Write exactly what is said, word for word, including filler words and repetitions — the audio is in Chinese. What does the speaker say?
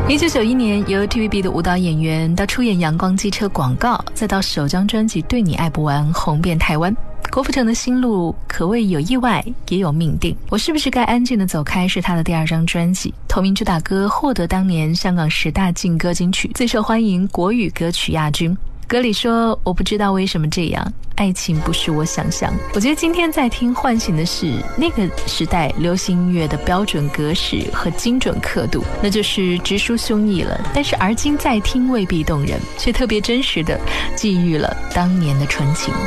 一九九一年，由 T V B 的舞蹈演员到出演阳光机车广告，再到首张专辑《对你爱不完》红遍台湾，郭富城的心路可谓有意外也有命定。我是不是该安静的走开是他的第二张专辑，同名主打歌获得当年香港十大劲歌金曲最受欢迎国语歌曲亚军。歌里说，我不知道为什么这样，爱情不是我想象。我觉得今天在听唤醒的是那个时代流行音乐的标准格式和精准刻度，那就是直抒胸臆了，但是而今再听未必动人，却特别真实的寄予了当年的纯情。